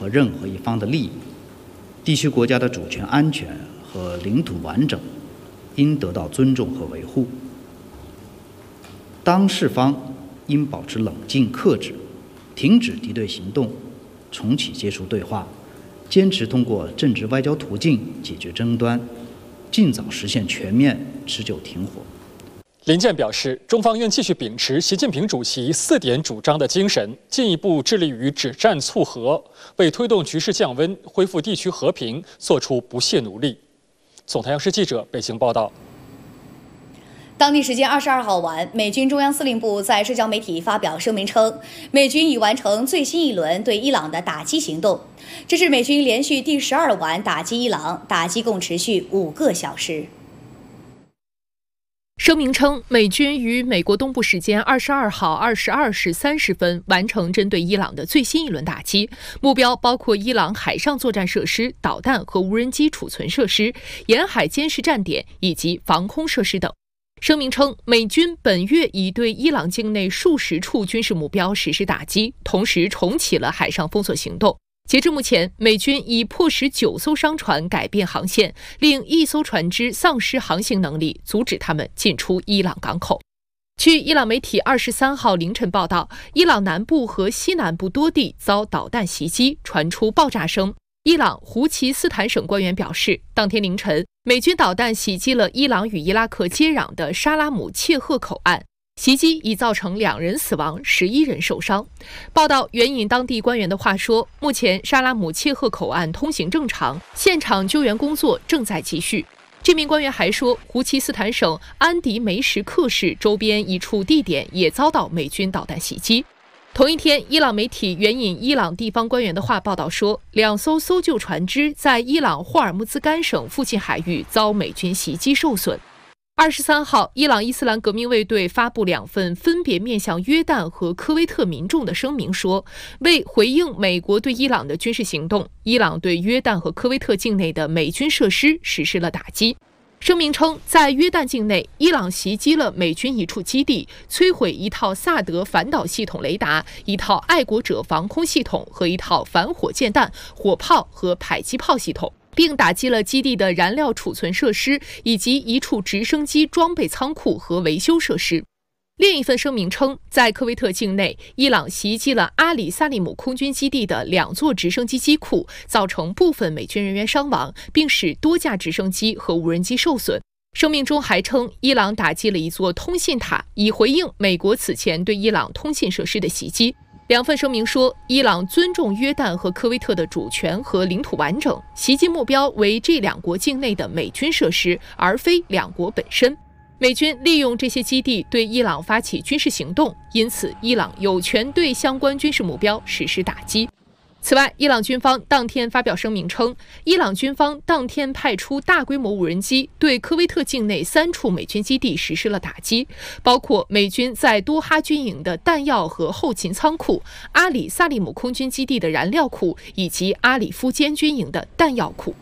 合任何一方的利益，地区国家的主权安全和领土完整应得到尊重和维护。当事方应保持冷静克制，停止敌对行动，重启接触对话，坚持通过政治外交途径解决争端，尽早实现全面持久停火。 林健表示，中方愿继续秉持习近平主席4点主张的精神，进一步致力于止战促和，为推动局势降温、恢复地区和平做出不懈努力。总台央视记者北京报道。 当地时间22号晚，美军中央司令部在社交媒体发表声明称，美军已完成最新一轮对伊朗的打击行动。这是美军连续第12晚打击伊朗，打击共持续5个小时。 声明称，美军于美国东部时间22号22时30分完成针对伊朗的最新一轮打击，目标包括伊朗海上作战设施、导弹和无人机储存设施、沿海监视站点以及防空设施等。声明称，美军本月已对伊朗境内数十处军事目标实施打击，同时重启了海上封锁行动。截至目前，美军已迫使9艘商船改变航线，令1艘船只丧失航行能力，阻止他们进出伊朗港口。据伊朗媒体23号凌晨报道，伊朗南部和西南部多地遭导弹袭击，传出爆炸声。伊朗胡齐斯坦省官员表示，当天凌晨，美军导弹袭击了伊朗与伊拉克接壤的沙拉姆切赫口岸。袭击已造成2人死亡，11人受伤。报道援引当地官员的话说，目前沙拉姆切赫口岸通行正常，现场救援工作正在继续。这名官员还说，胡齐斯坦省安迪梅什克市周边一处地点也遭到美军导弹袭击。同一天，伊朗媒体援引伊朗地方官员的话报道说，2艘搜救船只在伊朗霍尔木兹干省附近海域遭美军袭击受损。23号，伊朗伊斯兰革命卫队发布2份分别面向约旦和科威特民众的声明说，为回应美国对伊朗的军事行动，伊朗对约旦和科威特境内的美军设施实施了打击。声明称，在约旦境内，伊朗袭击了美军一处基地，摧毁一套萨德反导系统雷达、一套爱国者防空系统和一套反火箭弹、火炮和迫击炮系统，并打击了基地的燃料储存设施以及一处直升机装备仓库和维修设施。另一份声明称，在科威特境内，伊朗袭击了阿里萨利姆空军基地的2座直升机机库，造成部分美军人员伤亡，并使多架直升机和无人机受损。声明中还称，伊朗打击了一座通信塔，以回应美国此前对伊朗通信设施的袭击。2份声明说，伊朗尊重约旦和科威特的主权和领土完整，袭击目标为这2国境内的美军设施，而非2国本身。美军利用这些基地对伊朗发起军事行动，因此伊朗有权对相关军事目标实施打击。此外，伊朗军方当天发表声明称，伊朗军方当天派出大规模无人机对科威特境内3处美军基地实施了打击，包括美军在多哈军营的弹药和后勤仓库、阿里萨利姆空军基地的燃料库以及阿里夫坚军营的弹药库。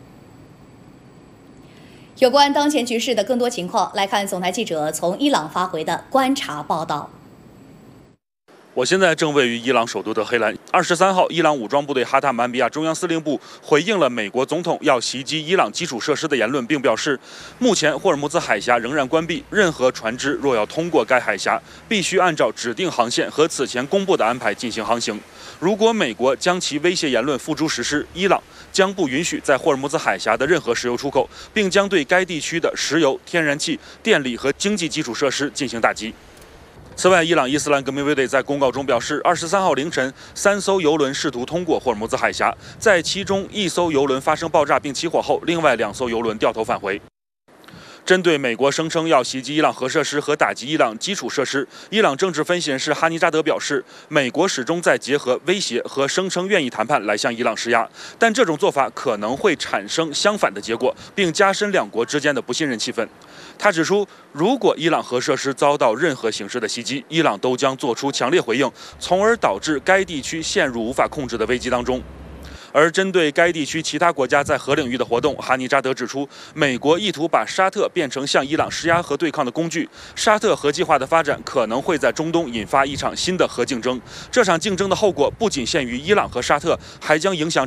有关当前局势的更多情况，来看总台记者从伊朗发回的观察报道。 我现在正位于伊朗首都德黑兰。23号，伊朗武装部队哈塔曼比亚中央司令部回应了美国总统要袭击伊朗基础设施的言论，并表示，目前霍尔木兹海峡仍然关闭，任何船只若要通过该海峡，必须按照指定航线和此前公布的安排进行航行。如果美国将其威胁言论付诸实施，伊朗将不允许在霍尔木兹海峡的任何石油出口，并将对该地区的石油、天然气、电力和经济基础设施进行打击。此外，伊朗伊斯兰革命卫队在公告中表示，23号凌晨，3艘油轮试图通过霍尔木兹海峡，在其中1艘油轮发生爆炸并起火后，另外2艘油轮掉头返回。针对美国声称要袭击伊朗核设施和打击伊朗基础设施，伊朗政治分析人士哈尼扎德表示，美国始终在结合威胁和声称愿意谈判来向伊朗施压，但这种做法可能会产生相反的结果，并加深2国之间的不信任气氛。他指出，如果伊朗核设施遭到任何形式的袭击，伊朗都将做出强烈回应，从而导致该地区陷入无法控制的危机当中。而针对该地区其他国家在核领域的活动，哈尼扎德指出，美国意图把沙特变成向伊朗施压和对抗的工具。沙特核计划的发展可能会在中东引发一场新的核竞争。这场竞争的后果不仅限于伊朗和沙特，还将影响